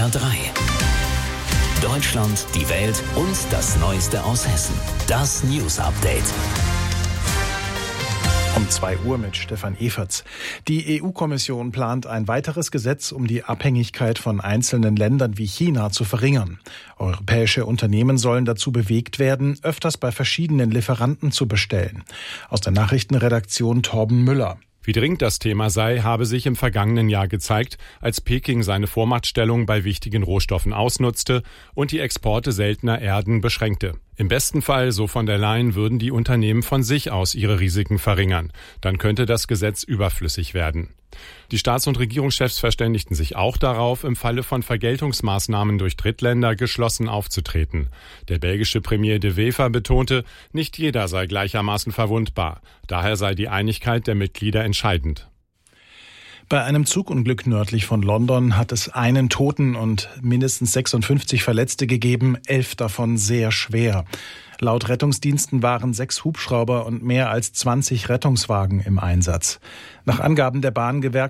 SWR 3. Deutschland, die Welt und das Neueste aus Hessen. Das News Update. Um 2 Uhr mit Stefan Everts. Die EU-Kommission plant ein weiteres Gesetz, um die Abhängigkeit von einzelnen Ländern wie China zu verringern. Europäische Unternehmen sollen dazu bewegt werden, öfters bei verschiedenen Lieferanten zu bestellen. Aus der Nachrichtenredaktion Torben Müller. Wie dringend das Thema sei, habe sich im vergangenen Jahr gezeigt, als Peking seine Vormachtstellung bei wichtigen Rohstoffen ausnutzte und die Exporte seltener Erden beschränkte. Im besten Fall, so von der Leyen, würden die Unternehmen von sich aus ihre Risiken verringern. Dann könnte das Gesetz überflüssig werden. Die Staats- und Regierungschefs verständigten sich auch darauf, im Falle von Vergeltungsmaßnahmen durch Drittländer geschlossen aufzutreten. Der belgische Premier De Wever betonte, nicht jeder sei gleichermaßen verwundbar. Daher sei die Einigkeit der Mitglieder entscheidend. Bei einem Zugunglück nördlich von London hat es einen Toten und mindestens 56 Verletzte gegeben, 11 davon sehr schwer. Laut Rettungsdiensten waren 6 Hubschrauber und mehr als 20 Rettungswagen im Einsatz. Nach Angaben der Bahngewerkschaft